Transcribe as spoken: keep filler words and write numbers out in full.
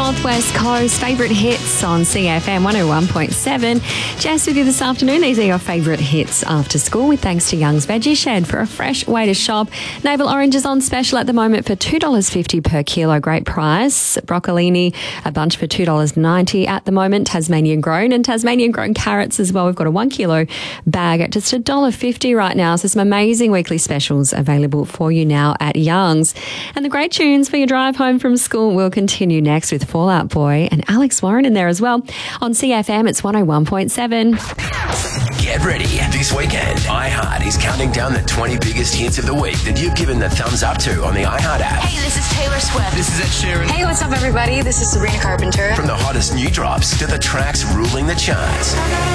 Northwest Coast. Favourite hits on C F M one oh one point seven. Jess with you this afternoon. These are your favourite hits after school with thanks to Young's Veggie Shed for a fresh way to shop. Navel oranges on special at the moment for two dollars fifty per kilo. Great price. Broccolini, a bunch for two dollars ninety at the moment. Tasmanian grown and Tasmanian grown carrots as well. We've got a one kilo bag at just one dollar fifty right now. So some amazing weekly specials available for you now at Young's. And the great tunes for your drive home from school will continue next with Fall Out Boy and Alex Warren in there as well. On C F M, it's one oh one point seven. Get ready. This weekend, iHeart is counting down the twenty biggest hits of the week that you've given the thumbs up to on the iHeart app. Hey, this is Taylor Swift. This is Ed Sheeran. Hey, what's up, everybody? This is Sabrina Carpenter. From the hottest new drops to the tracks ruling the charts.